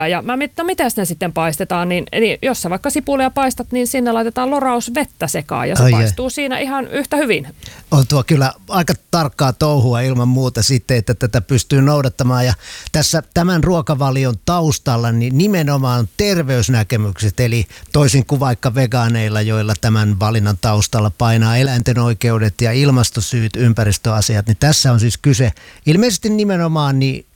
Ja mä mietin, miten ne sitten paistetaan, niin jos sä vaikka sipulia paistat, niin sinne laitetaan lorausvettä sekaan ja se paistuu siinä ihan yhtä hyvin. On tuo kyllä aika tarkkaa touhua ilman muuta sitten, että tätä pystyy noudattamaan. Ja tässä tämän ruokavalion taustalla niin nimenomaan terveysnäkemykset, eli toisin kuin vaikka vegaaneilla, joilla tämän valinnan taustalla painaa eläinten oikeudet ja ilmastosyyt, ympäristöasiat, niin tässä on siis kyse ilmeisesti nimenomaan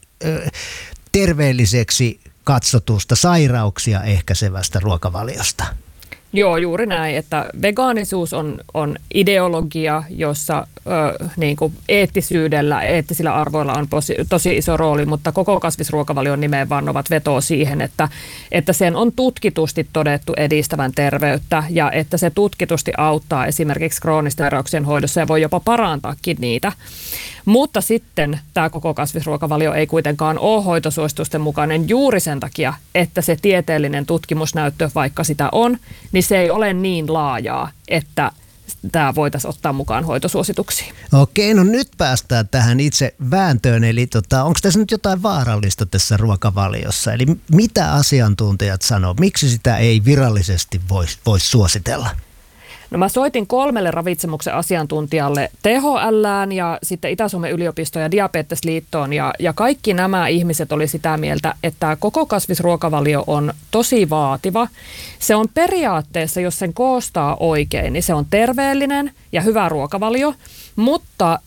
terveelliseksi katsotusta sairauksia ehkäisevästä ruokavaliosta. Joo, juuri näin, että vegaanisuus on ideologia, jossa niin kuin eettisillä arvoilla on tosi iso rooli, mutta koko kasvisruokavalion nimeen vannovat vetoo siihen, että sen on tutkitusti todettu edistävän terveyttä ja että se tutkitusti auttaa esimerkiksi kroonisten sairauksien hoidossa ja voi jopa parantaakin niitä. Mutta sitten tämä koko kasvisruokavalio ei kuitenkaan ole hoitosuositusten mukainen juuri sen takia, että se tieteellinen tutkimusnäyttö, vaikka sitä on, niin se ei ole niin laajaa, että tämä voitaisiin ottaa mukaan hoitosuosituksiin. Okei, no nyt päästään tähän itse vääntöön. Eli onko tässä nyt jotain vaarallista tässä ruokavaliossa? Eli mitä asiantuntijat sanoo? Miksi sitä ei virallisesti voisi suositella? No mä soitin 3 ravitsemuksen asiantuntijalle, THL:ään ja sitten Itä-Suomen yliopistoon ja Diabetesliittoon ja kaikki nämä ihmiset oli sitä mieltä, että koko kasvisruokavalio on tosi vaativa. Se on periaatteessa, jos sen koostaa oikein, niin se on terveellinen ja hyvä ruokavalio, mutta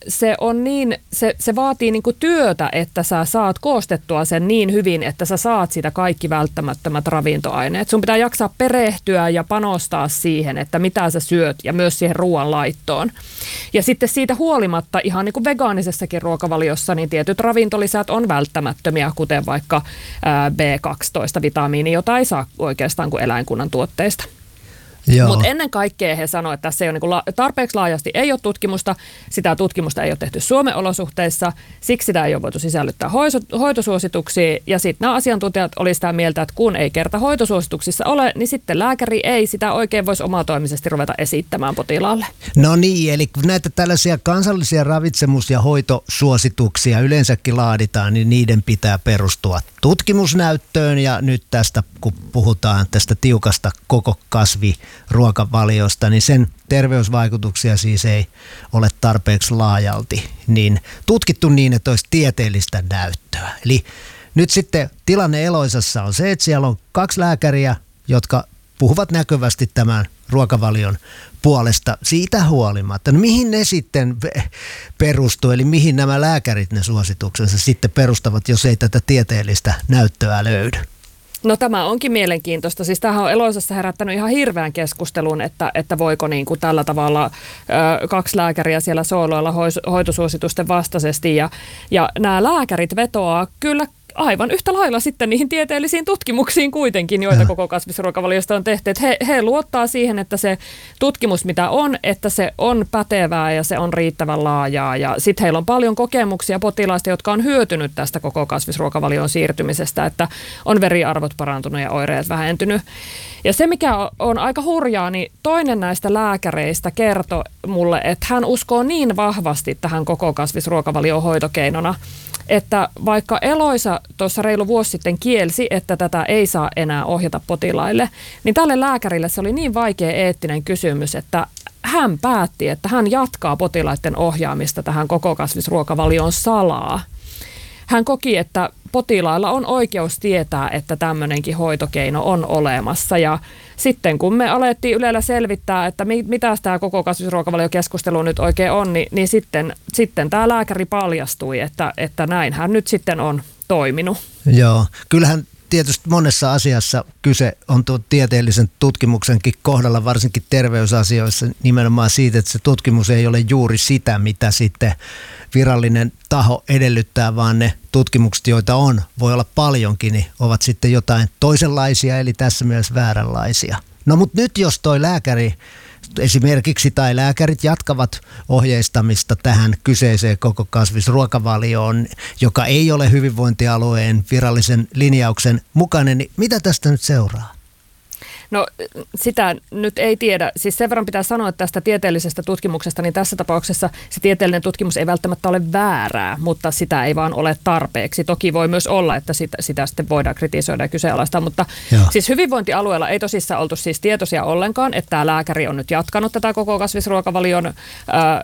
se vaatii niinku työtä, että sä saat koostettua sen niin hyvin, että sä saat sitä kaikki välttämättömät ravintoaineet. Sun pitää jaksaa perehtyä ja panostaa siihen, että mitä sä syöt ja myös siihen ruoanlaittoon. Ja sitten siitä huolimatta ihan niin kuin vegaanisessakin ruokavaliossa, niin tietyt ravintolisät on välttämättömiä, kuten vaikka B12-vitamiini, jota ei saa oikeastaan kuin eläinkunnan tuotteista. Mutta ennen kaikkea he sanoivat, että tässä ei ole niin tarpeeksi laajasti ei ole tutkimusta, sitä tutkimusta ei ole tehty Suomen olosuhteissa, siksi sitä ei ole voitu sisällyttää hoitosuosituksiin. Ja sitten nämä asiantuntijat olivat sitä mieltä, että kun ei kerta hoitosuosituksissa ole, niin sitten lääkäri ei sitä oikein voisi omatoimisesti ruveta esittämään potilaalle. No niin, eli kun näitä tällaisia kansallisia ravitsemus- ja hoitosuosituksia yleensäkin laaditaan, niin niiden pitää perustua tutkimusnäyttöön. Ja nyt tästä, kun puhutaan tästä tiukasta koko kasviruokavaliosta, niin sen terveysvaikutuksia siis ei ole tarpeeksi laajalti niin tutkittu niin, että olisi tieteellistä näyttöä. Eli nyt sitten tilanne Eloisassa on se, että siellä on 2 lääkäriä, jotka puhuvat näkyvästi tämän ruokavalion puolesta siitä huolimatta. No mihin ne sitten perustuu, eli mihin nämä lääkärit ne suosituksensa sitten perustavat, jos ei tätä tieteellistä näyttöä löydy? No tämä onkin mielenkiintoista. Siis tämähän on Eloisassa herättänyt ihan hirveän keskustelun, että voiko niin kuin tällä tavalla 2 lääkäriä siellä sooloilla hoitosuositusten vastaisesti. Ja nämä lääkärit vetoaa kyllä aivan yhtä lailla sitten niihin tieteellisiin tutkimuksiin kuitenkin, joita koko kasvisruokavaliosta on tehty. Että he luottaa siihen, että se tutkimus mitä on, että se on pätevää ja se on riittävän laajaa. Ja sitten heillä on paljon kokemuksia potilaista, jotka on hyötynyt tästä koko kasvisruokavalion siirtymisestä, että on veriarvot parantunut ja oireet vähentynyt. Ja se, mikä on aika hurjaa, niin toinen näistä lääkäreistä kertoi mulle, että hän uskoo niin vahvasti tähän koko kasvisruokavalion hoitokeinona, että vaikka Eloisa tuossa reilu vuosi sitten kielsi, että tätä ei saa enää ohjata potilaille, niin tälle lääkärille se oli niin vaikea eettinen kysymys, että hän päätti, että hän jatkaa potilaiden ohjaamista tähän koko kasvisruokavalioon salaa. Hän koki, että potilailla on oikeus tietää, että tämmöinenkin hoitokeino on olemassa. Ja sitten kun me alettiin Ylellä selvittää, että mitä tämä koko kasvisruokavaliokeskustelu nyt oikein on, niin sitten tämä lääkäri paljastui, että näin hän nyt sitten on toiminut. Joo, kyllähän tietysti monessa asiassa kyse on tuon tieteellisen tutkimuksenkin kohdalla, varsinkin terveysasioissa nimenomaan siitä, että se tutkimus ei ole juuri sitä, mitä sitten virallinen taho edellyttää, vaan ne tutkimukset, joita on, voi olla paljonkin, niin ovat sitten jotain toisenlaisia, eli tässä myös vääränlaisia. No mutta nyt jos toi lääkäri esimerkiksi tai lääkärit jatkavat ohjeistamista tähän kyseiseen koko kasvisruokavalioon, joka ei ole hyvinvointialueen virallisen linjauksen mukainen, niin mitä tästä nyt seuraa? No sitä nyt ei tiedä. Siis sen verran pitää sanoa tästä tieteellisestä tutkimuksesta, niin tässä tapauksessa se tieteellinen tutkimus ei välttämättä ole väärää, mutta sitä ei vaan ole tarpeeksi. Toki voi myös olla, että sitä sitten voidaan kritisoida ja kyseenalaistaa, mutta siis hyvinvointialueella ei tosissaan oltu siis tietoisia ollenkaan, että tämä lääkäri on nyt jatkanut tätä koko kasvisruokavalion